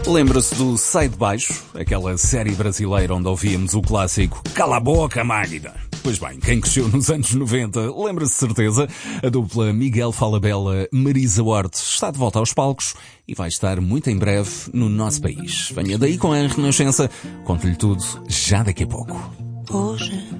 Lembra-se do Sai de Baixo, aquela série brasileira onde ouvíamos o clássico Cala a boca, Magda? Pois bem, quem cresceu nos anos 90 lembra-se de certeza. A dupla Miguel Falabella, Marisa Hort está de volta aos palcos e vai estar muito em breve no nosso país. Venha daí com a Renascença, conto-lhe tudo já daqui a pouco. Hoje